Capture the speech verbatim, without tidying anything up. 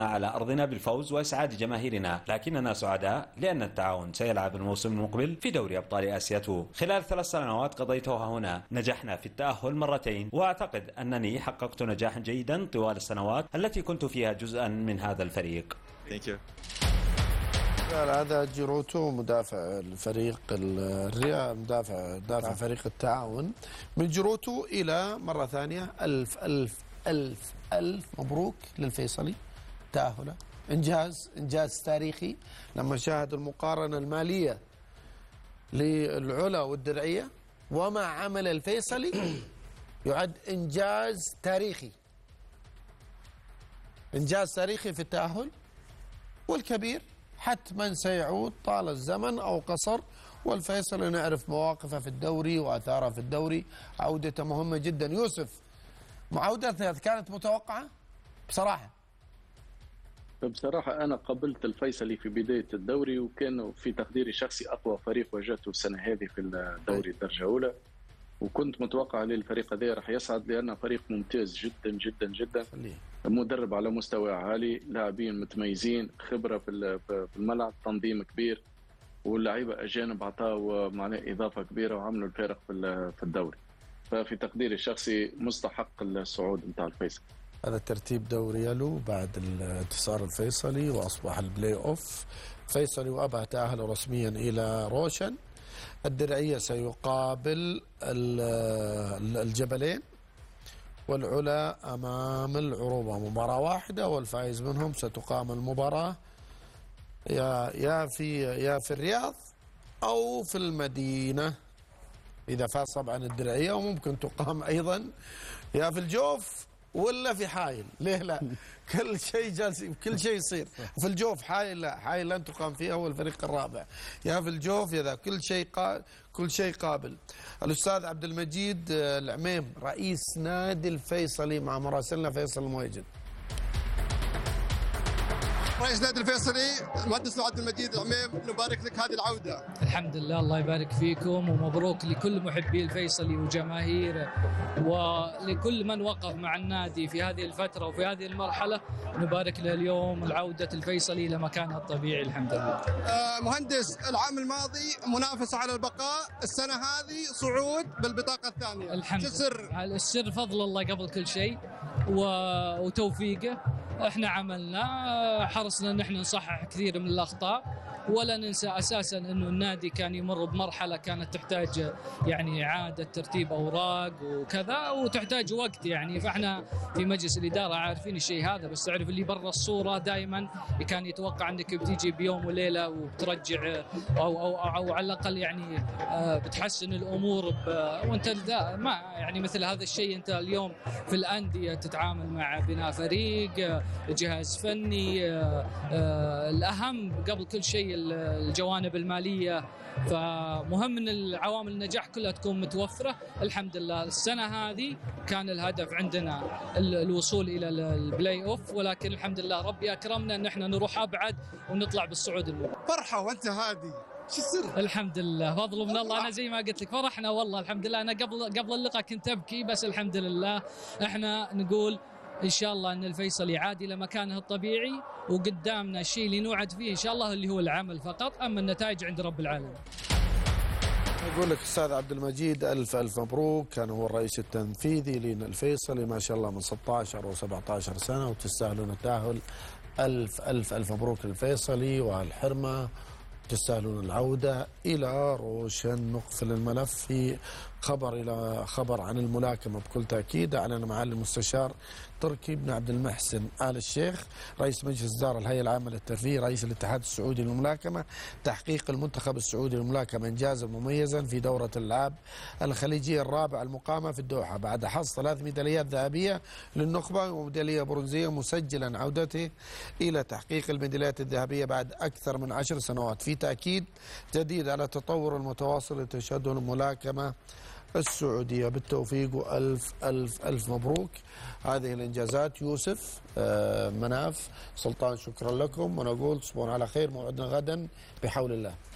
على أرضنا بالفوز وإسعاد جماهيرنا، لكننا سعداء لأن التعاون سيلعب الموسم المقبل في دوري أبطال آسيا اثنين. خلال ثلاث سنوات قضيتها هنا نجحنا في التأهل مرتين، وأعتقد أنني حققت نجاحا جيدا طوال السنوات التي كنت فيها جزءا من هذا الفريق. Thank you. هذا جيروتو مدافع الفريق الريال، مدافع مدافع فريق التعاون. من جيروتو إلى مرة ثانية ألف ألف ألف ألف مبروك للفيصلي تأهله. إنجاز إنجاز تاريخي لما شاهد المقارنة المالية للعلا والدرعية وما عمل الفيصلي يعد إنجاز تاريخي، إنجاز تاريخي في التأهل. والكبير حتما سيعود طال الزمن أو قصر، والفيصلي نعرف مواقفه في الدوري وآثاره في الدوري. عودته مهمة جدا. يوسف، عودته كانت متوقعة بصراحة؟ بصراحة أنا قبلت الفيصلي في بداية الدوري، وكان في تقديري الشخصي أقوى فريق واجهته السنة هذه في الدوري الدرجة الأولى، وكنت متوقع للفريق هذا راح يصعد لأنه فريق ممتاز جدا جدا جدا، مدرب على مستوى عالي، لاعبين متميزين، خبرة في الملعب، تنظيم كبير، واللاعيبة أجانب عطاوا معناه إضافة كبيرة وعملوا الفارق في الدوري. ففي تقديري الشخصي مستحق الصعود نتاع الفيصلي. هذا ترتيب دوري يلو بعد انتصار الفيصلي واصبح البلاي اوف. فيصلي وابها تاهل رسميا الى روشن. الدرعيه سيقابل الجبلين، والعلا امام العروبه. مباراه واحده والفائز منهم ستقام المباراه يا يا في يا في الرياض او في المدينه اذا فاز طبعا الدرعيه، وممكن تقام ايضا يا في الجوف ولا في حايل. ليه لا؟ كل شيء جالس، كل شيء يصير. في الجوف حايل لا، حايل لن تقام فيها، هو الفريق الرابع. يا في الجوف يا ذا، كل شيء قا... كل شيء قابل. الاستاذ عبد المجيد العميم رئيس نادي الفيصلي مع مراسلنا فيصل المويجد. رئيس نادي الفيصلي المهندس عبد المجيد العميم، نبارك لك هذه العوده. الحمد لله، الله يبارك فيكم، ومبروك لكل محبي الفيصلي وجماهيره ولكل من وقف مع النادي في هذه الفتره وفي هذه المرحله. نبارك له اليوم العوده الفيصلي لمكانها الطبيعي الحمد لله. آه مهندس، العام الماضي منافسه على البقاء، السنه هذه صعود بالبطاقه الثانيه. الحمد لله. السر فضل الله قبل كل شيء وتوفيقه. احنا عملنا حرصنا ان احنا نصحح كثير من الاخطاء، ولا ننسى اساسا انه النادي كان يمر بمرحله كانت تحتاج يعني اعاده ترتيب اوراق وكذا، وتحتاج وقت يعني. فاحنا في مجلس الاداره عارفين الشيء هذا، بس تعرف اللي برا الصوره دائما كان يتوقع انك بتيجي بيوم وليله وبترجع او او او على الاقل يعني بتحسن الامور، وانت ما يعني مثل هذا الشيء. انت اليوم في الانديه تتعامل مع بناء فريق، جهاز فني، الاهم قبل كل شيء الجوانب الماليه. فمهم ان العوامل النجاح كلها تكون متوفره. الحمد لله السنه هذه كان الهدف عندنا الوصول الى البلاي اوف، ولكن الحمد لله ربي اكرمنا ان احنا نروح ابعد ونطلع بالصعود المباشر. فرحه وانت هادي، شو السر؟ الحمد لله فضل من الله. انا زي ما قلت لك فرحنا والله الحمد لله. انا قبل قبل اللقاء كنت ابكي، بس الحمد لله احنا نقول إن شاء الله أن الفيصل يعاد إلى مكانه الطبيعي، وقدامنا الشيء اللي نوعد فيه إن شاء الله اللي هو العمل فقط، أما النتائج عند رب العالمين. أقول لك أستاذ عبد المجيد ألف ألف مبروك. كان هو الرئيس التنفيذي للفيصلي ما شاء الله من ستة عشر أو سبعة عشر سنة، وتستاهلون التأهل. ألف ألف ألف مبروك للفيصلي والحرمة، تستاهلون العودة إلى روشن. نقفل الملف في خبر إلى خبر عن الملاكمة بكل تأكيد. أعلن معالي المستشار تركي بن عبد المحسن آل الشيخ رئيس مجلس إدارة الهيئة العامة للترفيه رئيس الاتحاد السعودي للملاكمة تحقيق المنتخب السعودي للملاكمة إنجازا مميزا في دورة الألعاب الخليجية الرابعة المقامة في الدوحة بعد حصد ثلاث ميداليات ذهبية للنخبة وميدالية برونزية، مسجلا عودته إلى تحقيق الميداليات الذهبية بعد أكثر من عشر سنوات، في تأكيد جديد على التطور المتواصل اللي تشهده الملاكمة السعودية. بالتوفيق وألف ألف ألف مبروك هذه الإنجازات. يوسف مناف سلطان، شكرا لكم، ونقول تصبحون على خير. موعدنا غدا بحول الله.